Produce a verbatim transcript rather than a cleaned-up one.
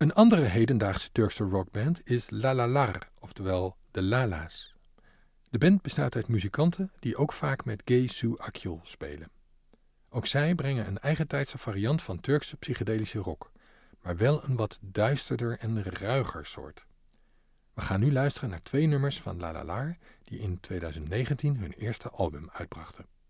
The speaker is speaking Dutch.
Een andere hedendaagse Turkse rockband is Lalalar, oftewel de Lala's. De band bestaat uit muzikanten die ook vaak met Gaysu Akyol spelen. Ook zij brengen een eigentijdse variant van Turkse psychedelische rock, maar wel een wat duisterder en ruiger soort. We gaan nu luisteren naar twee nummers van Lalalar die in twintig negentien hun eerste album uitbrachten.